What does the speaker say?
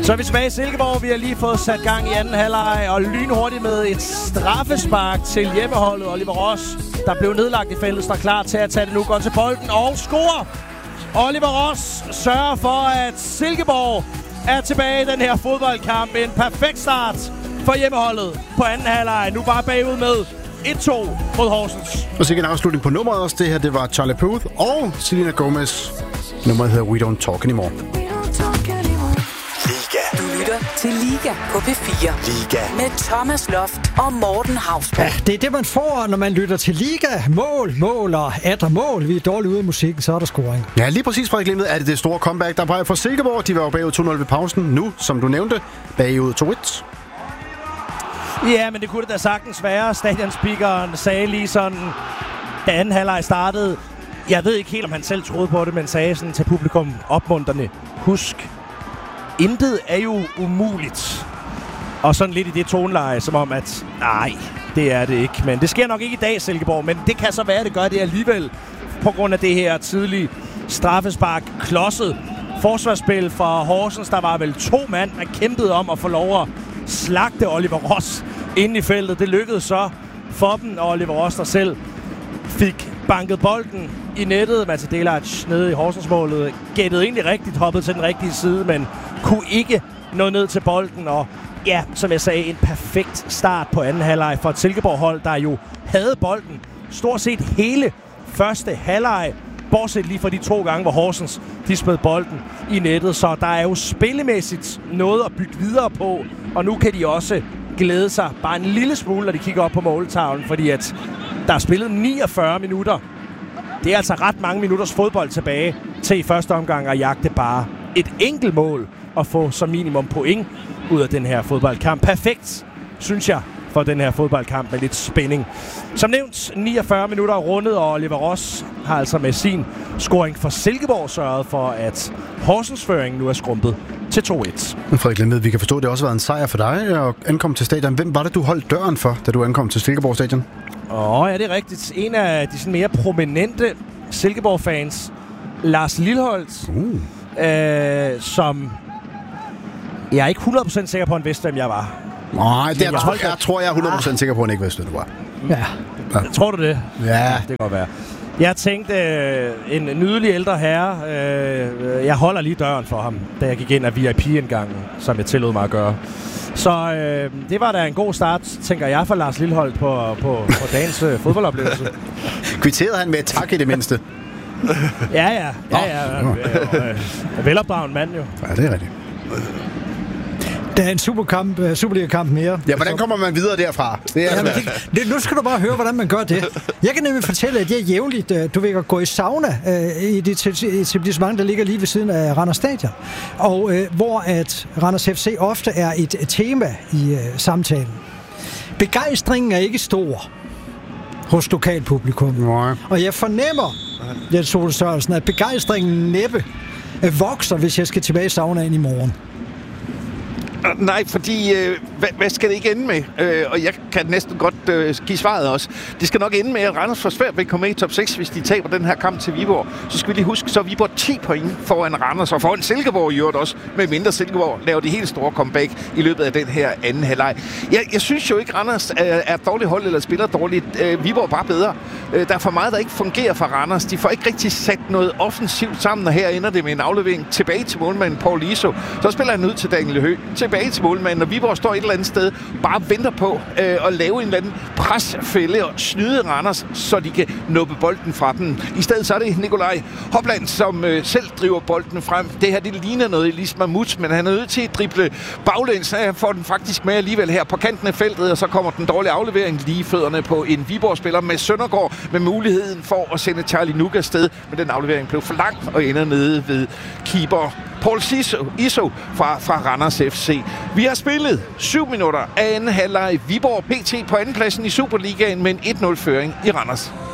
Så er vi tilbage i Silkeborg. Vi har lige fået sat gang i anden halvleg, og lynhurtigt med et straffespark til hjemmeholdet. Oliver Ross, der blev nedlagt i feltet, står klar til at tage det nu. Går til bolden og scorer. Oliver Ross sørger for, at Silkeborg er tilbage i den her fodboldkamp. En perfekt start for hjemmeholdet på anden halvleg. Nu bare bagud med 1-2 mod Horsens. Og så en afslutning på nummeret også. Det her, det var Charlie Puth og Selena Gomez. Nummeret hedder We Don't Talk Anymore. Du lytter til Liga på P4. Liga. Med Thomas Loft og Morten Hausborg. Ja, det er det, man får, når man lytter til Liga. Mål og atter mål. Vi er dårligt ude af musikken, så er der scoring. Ja, lige præcis, Frederik Limnet, er det store comeback, der peger for Silkeborg. De var jo bagud 2-0 ved pausen. Nu, som du nævnte, bagud 2-1. Ja, men det kunne det da sagtens være. Stadionspeakeren sagde lige sådan, da anden halvleg startede. Jeg ved ikke helt, om han selv troede på det, men sagde sådan til publikum opmuntrende: husk, intet er jo umuligt. Og sådan lidt i det toneleje, som om at, nej, det er det ikke. Men det sker nok ikke i dag, Silkeborg. Men det kan så være, at det gør det alligevel. På grund af det her tidlige straffespark. Klodset forsvarsspil fra Horsens. Der var vel 2 mand, der kæmpede om at få lov at slagte Oliver Ross inde i feltet. Det lykkedes så for dem, og Oliver Ross der selv fik banket bolden i nettet. Mats Delac nede i Horsensmålet gættede egentlig rigtigt, hoppede til den rigtige side, men kunne ikke nå ned til bolden. Og ja, som jeg sagde, en perfekt start på anden halvleg for et Silkeborg-hold, der jo havde bolden stort set hele første halvleg, bortset lige fra de 2 gange, hvor Horsens de smed bolden i nettet. Så der er jo spillemæssigt noget at bygge videre på, og nu kan de også glæde sig bare en lille smule, når de kigger op på måltavlen, fordi at der er spillet 49 minutter. Det er altså ret mange minutters fodbold tilbage til i første omgang at jagte bare et enkelt mål og få som minimum point ud af den her fodboldkamp. Perfekt, synes jeg, for den her fodboldkamp med lidt spænding. Som nævnt, 49 minutter rundet, og Oliver Ross har altså med sin scoring for Silkeborg sørget for, at Horsens føring nu er skrumpet til 2-1. Frederik Limnet, vi kan forstå, at det også har været en sejr for dig at ankomme til stadion. Hvem var det, du holdt døren for, da du ankom til Silkeborg stadion? Ja, det er rigtigt. En af de sådan mere prominente Silkeborg-fans, Lars Lilholt, som jeg er ikke 100% sikker på, han vidste, hvem jeg var. Nej, det jeg tror jeg er 100% sikker på, at han ikke vidste, hvem du var. Ja. Tror du det? Ja. Det kan godt være. Jeg tænkte, en nydelig ældre herre, jeg holder lige døren for ham, da jeg gik ind af VIP-indgangen, som jeg tillod mig at gøre. Så det var da en god start, tænker jeg, for Lars Lilholt på dagens fodboldoplevelse. Kvitterede han med et tak i det mindste? Ja. Velopdragen mand jo. Ja, det er rigtigt. Der er en Superliga-kamp mere. Ja, hvordan kommer man videre derfra? Det er nu skal du bare høre, hvordan man gør det. Jeg kan nemlig fortælle, at jeg jævnligt går i sauna i det etablissement, der ligger lige ved siden af Randers Stadion. Og hvor at Randers FC ofte er et tema i samtalen. Begejstringen er ikke stor hos lokalpublikum. Nej. Og jeg fornemmer, Jens Ole Sørensen, at begejstringen næppe vokser, hvis jeg skal tilbage i saunaen i morgen. Nej, fordi hvad skal det ikke ende med? Og jeg kan næsten godt give svaret også. Det skal nok ende med, at Randers får svært ved at komme med i top 6, hvis de taber den her kamp til Viborg. Så skal vi lige huske, så er Viborg 10 point foran Randers, og foran Silkeborg i øvrigt også, med mindre Silkeborg laver de helt store comeback i løbet af den her anden halvleg. Jeg synes jo ikke, Randers er et dårligt hold eller spiller dårligt. Viborg er bare bedre. Der er for meget, der ikke fungerer for Randers. De får ikke rigtig sat noget offensivt sammen, og her ender det med en aflevering tilbage til målmanden Paul Iso. Så spiller han ud til Daniel Høgh. Tilbage til målmanden, og Viborg står et eller andet sted, bare venter på at lave en eller anden presfælde og snyde Randers, så de kan nuppe bolden fra dem. I stedet så er det Nikolaj Hopland, som selv driver bolden frem. Det her, det ligner noget Elis Mahmoud, men han er nødt til at drible baglæns. Han får den faktisk med alligevel her på kanten af feltet, og så kommer den dårlige aflevering lige i fødderne på en Viborg-spiller med Søndergaard, med muligheden for at sende Charlie Nuk afsted, men den aflevering blev for lang og ender nede ved keeper Paul Iso fra Randers FC. Vi har spillet 7 minutter af anden halvleg. Viborg PT på andenpladsen i Superligaen med en 1-0-føring i Randers.